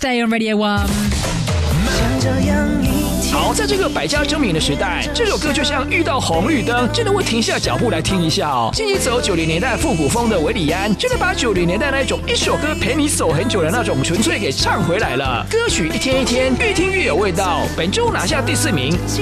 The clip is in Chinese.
Stay on Radio One。 好，在这个百家争鸣的时代，这首歌就像遇到红绿灯，真的会停下脚步来听一下哦。进一走90年代复古风的韦礼安，真的把90年代那种一首歌陪你走很久的那种纯粹给唱回来了。歌曲一天一天，越听越有味道。本周拿下第4名。